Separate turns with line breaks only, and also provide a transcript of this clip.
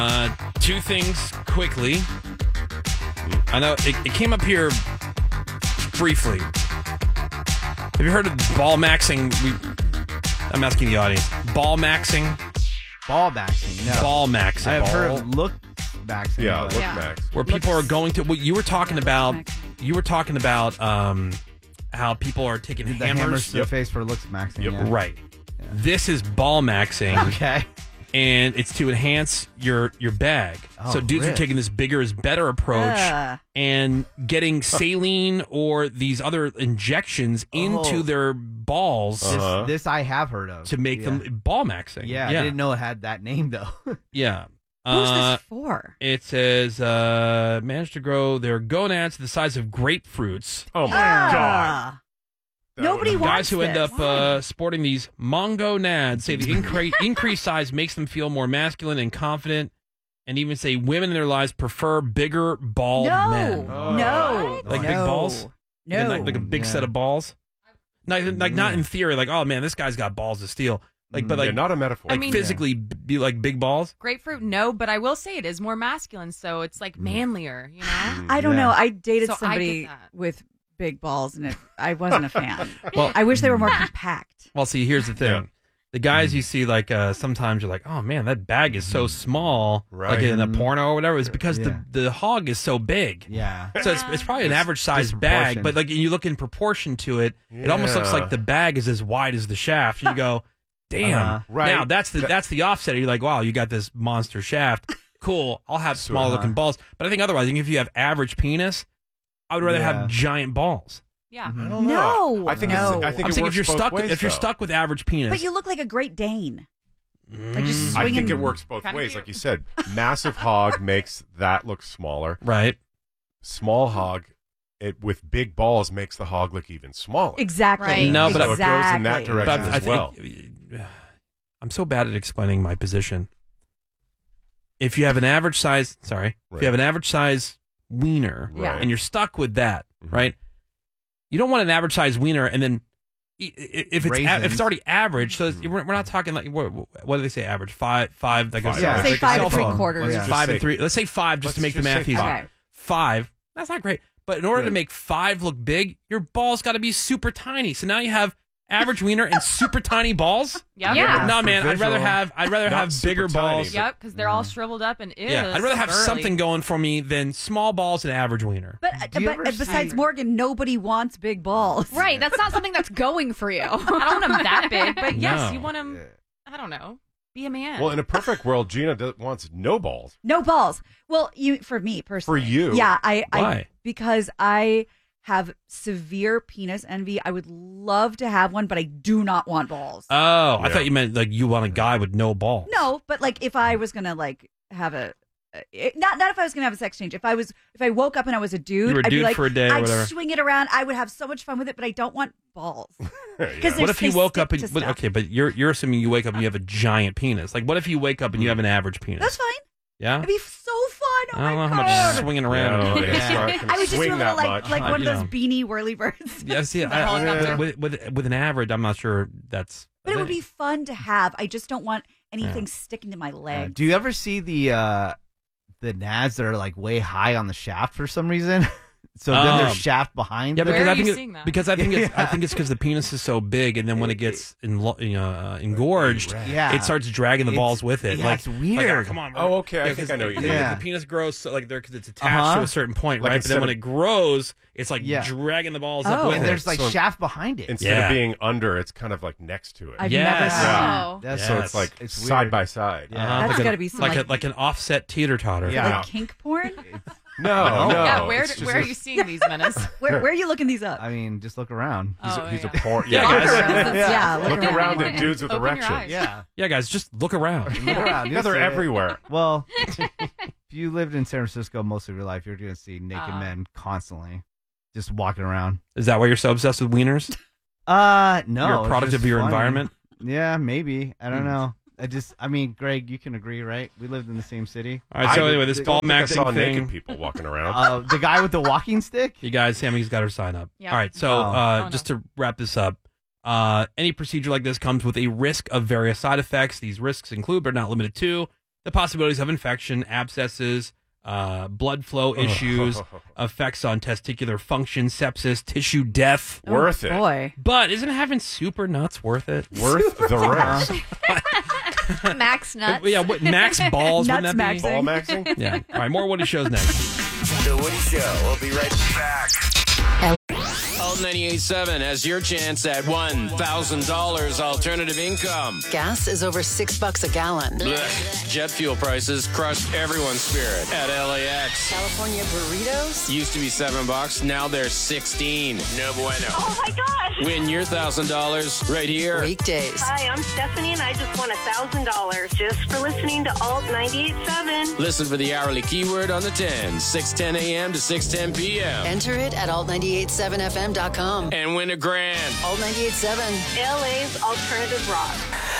Two things quickly. I know it came up here briefly. Have you heard of ball maxing? I'm asking the audience. Ball maxing?
Ball maxing, no.
Ball maxing.
I've heard of look maxing.
Yeah, look max.
Where people are going to... Well, you were talking about... how people are taking
the
hammers
to the face for looks maxing.
Yep.
Yeah.
Right. Yeah. This is ball maxing.
Okay.
And it's to enhance your bag.
Oh,
so dudes are taking this bigger is better approach and getting saline or these other injections into their balls.
This I have heard of.
To make them ball maxing.
Yeah, I didn't know it had that name, though.
Yeah.
Who's this for?
It says, managed to grow their gonads to the size of grapefruits.
Oh, my God.
Nobody wants
Guys who end up sporting these Mongo nads say the increased size makes them feel more masculine and confident, and even say women in their lives prefer bigger bald men.
No.
Like big balls?
No.
Like a big set of balls? Like not in theory, like, oh man, this guy's got balls of steel. Like, but like
not a metaphor.
Like physically be like big balls?
Grapefruit, no, but I will say it is more masculine, so it's like manlier, you know?
I don't know. I dated
So I
somebody
get that.
with big balls, and I wasn't a fan.
Well,
I wish they were more compact.
Well, see, here's the thing. The guys you see, like, sometimes you're like, oh, man, that bag is so small, like in a porno or whatever. It's because the hog is so big.
Yeah.
So it's probably an average-sized bag, but, like, you look in proportion to it, it almost looks like the bag is as wide as the shaft. You go, damn. Now, that's the offset. You're like, wow, you got this monster shaft. Cool. I'll have small-looking balls. But I think otherwise, if you have average penis, I would rather have giant balls.
Yeah.
I don't know.
No.
I think
no.
I think
I'm
it
saying
works
if you're
both
stuck
ways,
if you're
though.
stuck with average penis,
But you look like a Great Dane. Like just
I
swinging.
think it works both
Kinda
ways.
cute.
Like you said, massive hog makes that look smaller.
right?
Small hog, with big balls, makes the hog look even smaller.
Exactly.
Right.
No, but
so it goes in that direction
But
as well.
I'm so bad at explaining my position. If you have an average size, if you have an average size wiener,
Right.
and you're stuck with that, right? You don't want an average size wiener, and then if it's already average, so we're not talking like what do they say average five that goes
Yeah.
Say
like
5
cell
and 3
phone.
quarters.
Let's
5 and
just
3. Let's say 5 just to make the
just
math
say
easy.
five.
5. That's not great, but in order to make 5 look big, your balls got to be super tiny. So now you have average wiener and super tiny balls.
Yep.
Yeah.
No, man, I'd rather
Not
have
super
bigger
tiny,
balls.
but-
Yep, because they're all shriveled up and ew.
Yeah, I'd rather have
girly.
something going for me than small balls and average wiener.
But
Do you ever
besides
see-
Morgan, nobody wants big balls.
Right, that's not something that's going for you.
I don't want them that big, but yes,
No.
you want them, I don't know, be a man.
Well, in a perfect world, Gina wants no balls.
No balls. Well, for me personally.
For you?
Yeah,
Why?
because I have severe penis envy. I would love to have one, but I do not want balls.
Oh, I
Yeah.
thought you meant like you want a guy with no balls.
No, but like if I was gonna like have not if I was gonna have a sex change. If I woke up and I was a dude,
You were a
I'd be
dude
like,
for a day or
I'd
whatever.
swing it around. I would have so much fun with it, but I don't want balls. Because
What if you woke up and
stuff.
okay, but you're assuming you wake up and you have a giant penis. Like, what if you wake up and you have an average penis?
That's fine.
Yeah.
It'd be so fun. Oh
I don't know
my
how
god.
much swinging around.
I would just do a little like one of those beanie whirly birds.
Yeah, see,
helicopter.
with an average, I'm not sure that's.
But it would be fun to have. I just don't want anything sticking to my leg.
Do you ever see the nads that are like way high on the shaft for some reason? So then there's shaft behind.
Yeah,
them?
because
Where
I
are you
think
seeing that?
because I think it's because the penis is so big, and then when it gets engorged,
Yeah.
it starts dragging the balls with it.
Yeah,
like
it's weird.
Like, come on.
Oh, okay, I think
'cause
I know what you
mean. Yeah.
The penis grows so, like because it's attached to a certain point,
Like
right? But then
instead
when
of-
it grows, it's like
Yeah.
dragging the balls
Oh.
up with
And
it.
there's like
So-
shaft behind it.
Instead
Yeah.
of being under, it's kind of like next to it.
I've
Yes.
never seen that.
Oh.
That's
So
Yes.
it's like
It's
side
weird.
by side.
Yeah.
That's
like
gotta be some,
like an offset teeter totter.
Yeah.
Like kink porn?
No, no.
yeah, where
it's just
are you seeing these, Menace?
Where are you looking these up?
I mean, just look around.
He's a
yeah.
porn.
Yeah,
Yeah,
guys.
Yeah,
look around at dudes with
Open your
erections.
eyes.
Yeah.
Yeah, guys, just look around.
Look around.
Yeah,
You'll
they're
see it.
everywhere.
Well, if you lived in San Francisco most of your life, you're going to see naked
Oh.
men constantly just walking around.
Is that why you're so obsessed with wieners?
No.
You're a
it's
product
just
of your
funny.
environment.
Yeah, maybe. I don't know. I mean, Greg, you can agree, right? We lived in the same city.
All right, so
I
anyway, this
don't
ball
think I saw
maxing
naked
thing.
people walking around.
The guy with the walking stick?
You guys, Sammy's got her sign up.
Yeah.
All right, so
Oh.
Oh, no.
just to wrap this up, any procedure like this comes with a risk of various side effects. These risks include, but are not limited to, the possibilities of infection, abscesses, blood flow issues, effects on testicular function, sepsis, tissue death.
Worth it.
Boy.
But isn't having super nuts worth it?
Worth the risk.
Max nuts.
Yeah, what, max balls, wouldn't that be?
Ball maxing?
Yeah. All right, more Woody Shows next.
The Woody Show. We'll be right back.
Alt 98.7 has your chance at $1,000 alternative income.
Gas is over $6 a gallon.
Blech. Jet fuel prices crushed everyone's spirit at LAX.
California burritos?
Used to be $7, now they're $16. No bueno.
Oh my gosh!
Win your $1,000 right here.
Weekdays.
Hi, I'm Stephanie, and I just won $1,000 just for listening to Alt 98.7.
Listen for the hourly keyword on the 10, 6:10 a.m. to 6:10 p.m.
Enter it at alt987fm.com.
And win $1,000.
Alt 98.7.
LA's alternative rock.